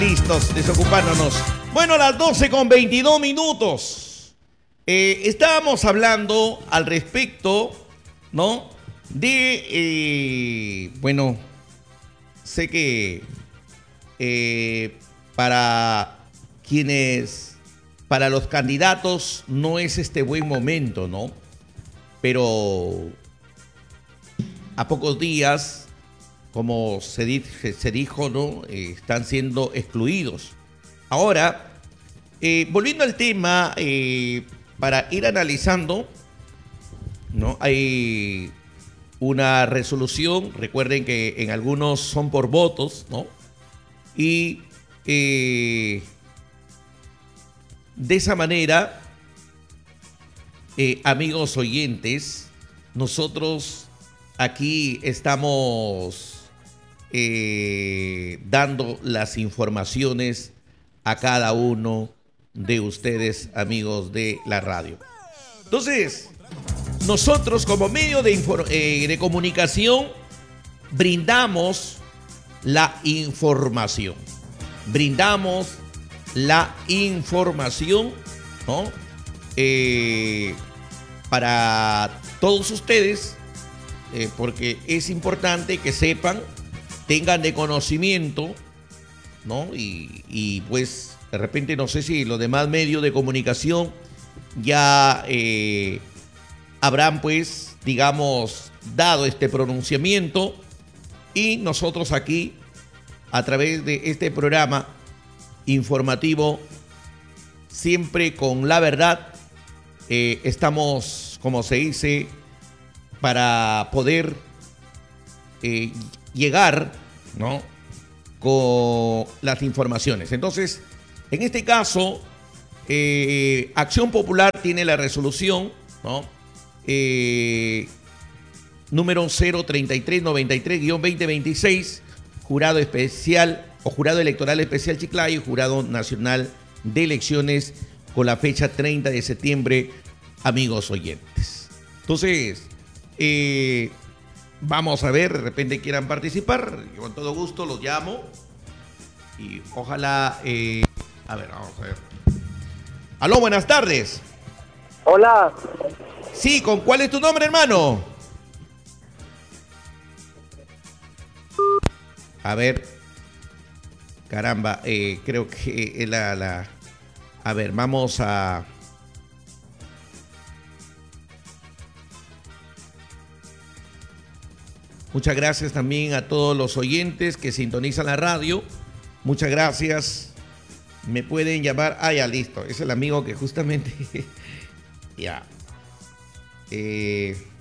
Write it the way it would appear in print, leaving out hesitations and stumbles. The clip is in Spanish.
Listos, desocupándonos. Bueno, a las 12:22. Estábamos hablando al respecto, ¿no? Bueno, sé que para los candidatos no es este buen momento, ¿no? Pero a pocos días, como se dijo, ¿no? Están siendo excluidos. Ahora, volviendo al tema, para ir analizando, ¿no? Hay una resolución, recuerden que en algunos son por votos, ¿no? Y de esa manera, amigos oyentes, nosotros aquí estamos dando las informaciones a cada uno de ustedes, amigos de la radio. Entonces, nosotros como medio de comunicación brindamos la información. ¿No? Para todos ustedes, porque es importante que sepan, tengan de conocimiento, ¿no? Y pues de repente no sé si los demás medios de comunicación ya habrán pues, digamos, dado este pronunciamiento, y nosotros aquí, a través de este programa informativo, siempre con la verdad, estamos, como se dice, para poder llegar, ¿no?, con las informaciones. Entonces, en este caso, Acción Popular tiene la resolución, ¿no?, número 03393-2026, Jurado Especial o Jurado Electoral Especial Chiclayo y Jurado Nacional de Elecciones, con la fecha 30 de septiembre, amigos oyentes. Entonces, vamos a ver, de repente quieran participar, yo con todo gusto los llamo y ojalá, a ver, vamos a ver. Aló, buenas tardes. Hola. Sí, ¿con cuál es tu nombre, hermano? A ver, caramba, creo que a ver, vamos a... Muchas gracias también a todos los oyentes que sintonizan la radio. Muchas gracias. Me pueden llamar. Ah, ya, listo. Es el amigo que justamente... ya.